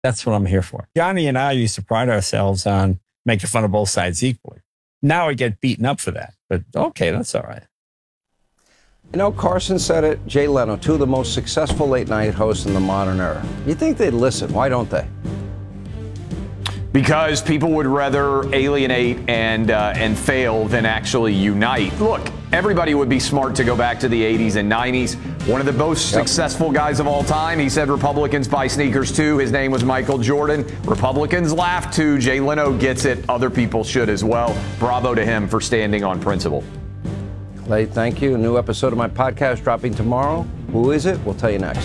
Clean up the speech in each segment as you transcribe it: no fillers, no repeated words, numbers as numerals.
That's what I'm here for. Johnny and I used to pride ourselves on making fun of both sides equally. Now I get beaten up for that, but okay, that's all right. You know, Carson said it, Jay Leno, two of the most successful late-night hosts in the modern era. You think they'd listen? Why don't they? Because people would rather alienate and fail than actually unite. Look, everybody would be smart to go back to the 80s and 90s. One of the most successful guys of all time. He said Republicans buy sneakers too. His name was Michael Jordan. Republicans laugh too. Jay Leno gets it. Other people should as well. Bravo to him for standing on principle. Clay, thank you. A new episode of my podcast dropping tomorrow. Who is it? We'll tell you next.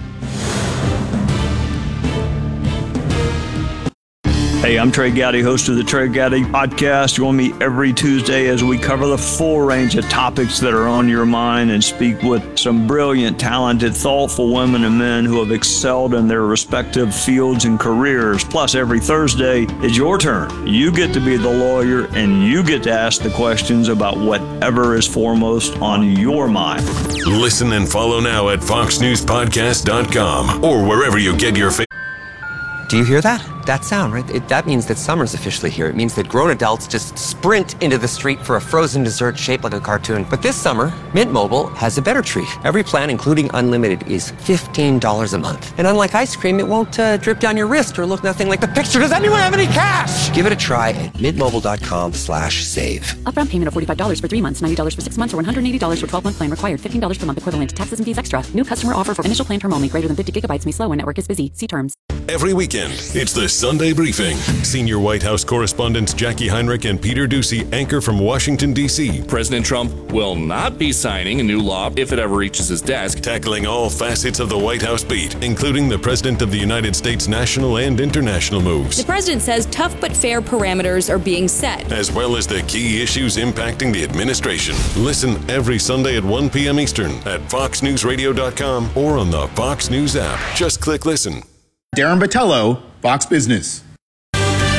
Hey, I'm Trey Gowdy, host of the Trey Gowdy Podcast. Join me every Tuesday as we cover the full range of topics that are on your mind and speak with some brilliant, talented, thoughtful women and men who have excelled in their respective fields and careers. Plus, every Thursday is your turn. You get to be the lawyer and you get to ask the questions about whatever is foremost on your mind. Listen and follow now at foxnewspodcast.com or wherever you get your favorite. Do you hear that? That sound, right? That means that summer's officially here. It means that grown adults just sprint into the street for a frozen dessert shaped like a cartoon. But this summer, Mint Mobile has a better treat. Every plan, including unlimited, is $15 a month. And unlike ice cream, it won't drip down your wrist or look nothing like the picture. Does anyone have any cash? Give it a try at mintmobile.com/save. Upfront payment of $45 for 3 months, $90 for 6 months, or $180 for 12-month plan required. $15 per month equivalent. Taxes and fees extra. New customer offer for initial plan term only. Greater than 50 gigabytes may slow when network is busy. See terms. Every weekend, it's the Sunday Briefing. Senior White House correspondents Jackie Heinrich and Peter Doocy anchor from Washington, D.C. President Trump will not be signing a new law if it ever reaches his desk. Tackling all facets of the White House beat, including the President of the United States' national and international moves. The president says tough but fair parameters are being set, as well as the key issues impacting the administration. Listen every Sunday at 1 p.m. Eastern at foxnewsradio.com or on the Fox News app. Just click listen. Darren Botello, Fox Business. All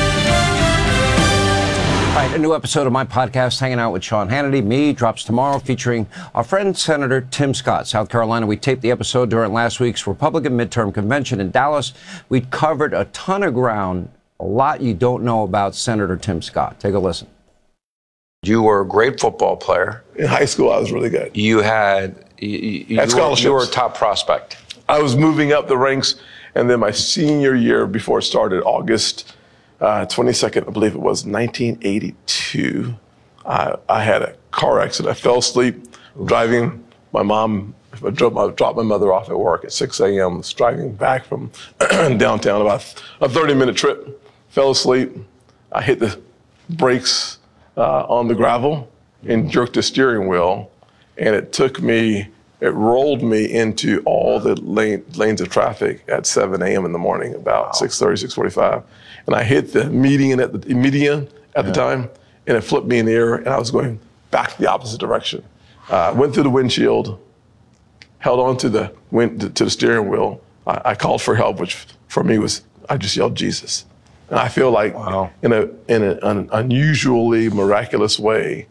right, a new episode of my podcast, Hanging Out with Sean Hannity, Me, drops tomorrow, featuring our friend Senator Tim Scott, South Carolina. We taped the episode during last week's Republican midterm convention in Dallas. We covered a ton of ground, a lot you don't know about Senator Tim Scott. Take a listen. You were a great football player. In high school, I was really good. You had you were a top prospect. I was moving up the ranks, and then my senior year before it started, August 22nd, I believe it was, 1982, I had a car accident. I fell asleep driving. My mom, I dropped my mother off at work at 6 a.m., was driving back from downtown, about a 30-minute trip, fell asleep. I hit the brakes on the gravel and jerked the steering wheel, and it rolled me into all the lanes of traffic at 7 a.m. in the morning, about 6:30, 6:45. And I hit the median at the time, and it flipped me in the air, and I was going back the opposite direction. Went through the windshield, held on to the steering wheel. I called for help, which for me was, I just yelled Jesus. And I feel like in an unusually miraculous way,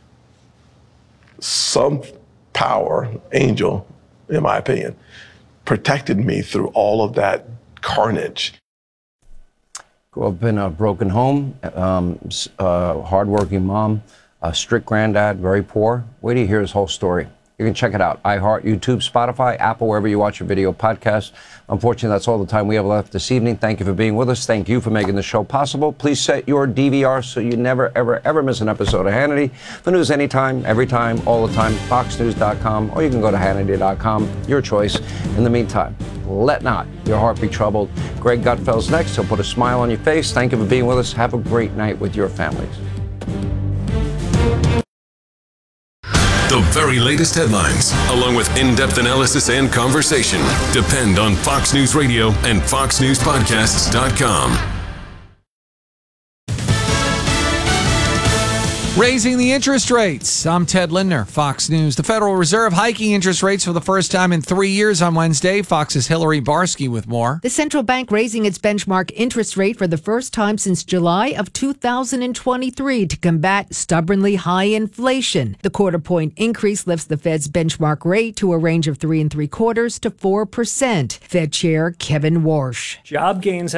some power, angel, in my opinion, protected me through all of that carnage. Grew up in a broken home, hardworking mom, a strict granddad, very poor. Wait till you hear his whole story. You can check it out. iHeart, YouTube, Spotify, Apple, wherever you watch your video podcasts. Unfortunately, that's all the time we have left this evening. Thank you for being with us. Thank you for making the show possible. Please set your DVR so you never, ever, ever miss an episode of Hannity. For news anytime, every time, all the time, foxnews.com, or you can go to Hannity.com, your choice. In the meantime, let not your heart be troubled. Greg Gutfeld's next. He'll put a smile on your face. Thank you for being with us. Have a great night with your families. The very latest headlines, along with in-depth analysis and conversation, depend on Fox News Radio and foxnewspodcasts.com. Raising the interest rates. I'm Ted Lindner, Fox News. The Federal Reserve hiking interest rates for the first time in 3 years on Wednesday. Fox's Hillary Barsky with more. The central bank raising its benchmark interest rate for the first time since July of 2023 to combat stubbornly high inflation. The quarter-point increase lifts the Fed's benchmark rate to a range of 3.75% to 4%. Fed Chair Kevin Warsh. Job gains